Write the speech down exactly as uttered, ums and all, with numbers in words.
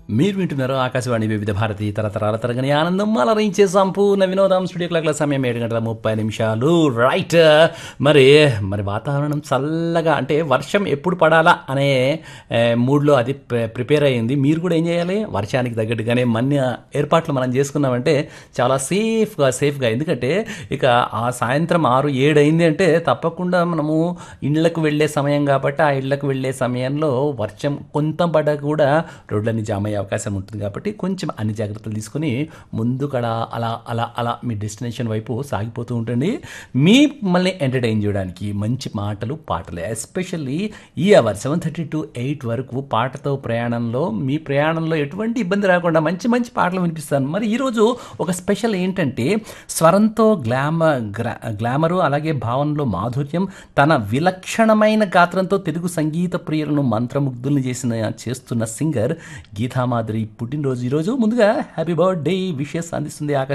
మీరు వింటున్నారు ఆకాశవాణి వివిధ భారతి తరతరాల తరగని ఆనందం అలరించే సంపూర్ణ వినోదం. స్టూడియో క్లాక్ల సమయం ఏడు గంటల ముప్పై నిమిషాలు. రైట్, మరి మరి వాతావరణం చల్లగా, అంటే వర్షం ఎప్పుడు పడాలా అనే మూడ్లో అది ప్రిపేర్ అయ్యింది. మీరు కూడా ఏం చేయాలి, వర్షానికి తగ్గట్టుగానే మన ఏర్పాట్లు మనం చేసుకున్నామంటే చాలా సేఫ్గా సేఫ్గా ఎందుకంటే ఇక ఆ సాయంత్రం ఆరు ఏడు అయింది అంటే తప్పకుండా మనము ఇళ్లకు వెళ్ళే సమయం కాబట్టి ఆ ఇళ్లకు వెళ్ళే సమయంలో వర్షం కొంత పడ్డా కూడా రోడ్లన్నీ జామ్ అయ్యే అవకాశం ఉంటుంది. కాబట్టి కొంచెం అన్ని జాగ్రత్తలు తీసుకుని ముందుకడ అలా అలా అలా మీ డెస్టినేషన్ వైపు సాగిపోతూ ఉంటుంది. మిమ్మల్ని ఎంటర్టైన్ చేయడానికి మంచి మాటలు పాటలు, ఎస్పెషల్లీ ఈ hour seven thirty to eight వరకు పాటతో ప్రయాణంలో మీ ప్రయాణంలో ఎటువంటి ఇబ్బంది రాకుండా మంచి మంచి పాటలు వినిపిస్తాను. మరి ఈరోజు ఒక స్పెషల్ ఏంటంటే స్వరంతో గ్లామ గ్రా గ్లామరు అలాగే భావనలో మాధుర్యం, తన విలక్షణమైన గాత్రంతో తెలుగు సంగీత ప్రియులను మంత్రముగ్ధుల్ని చేసిన చేస్తున్న సింగర్ గీతామాధురి పుట్టినరోజు ఈరోజు. ముందుగా హ్యాపీ బర్త్డే విషెస్ అందిస్తుంది ఆకాశ